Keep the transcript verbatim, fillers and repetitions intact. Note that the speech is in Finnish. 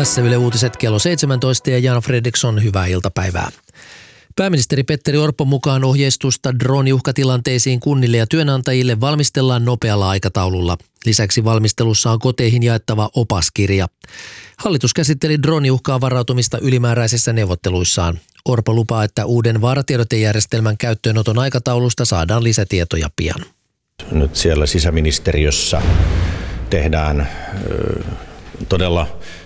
Tässä Yle Uutiset kello seitsemäntoista ja Jan Fredriksson, hyvää iltapäivää. Pääministeri Petteri Orpon mukaan ohjeistusta drone-uhkatilanteisiin kunnille ja työnantajille valmistellaan nopealla aikataululla. Lisäksi valmistelussa on koteihin jaettava opaskirja. Hallitus käsitteli drone-uhkaa varautumista ylimääräisissä neuvotteluissaan. Orpo lupaa, että uuden vaaratiedotejärjestelmän käyttöönoton aikataulusta saadaan lisätietoja pian. Nyt siellä sisäministeriössä tehdään ö, todella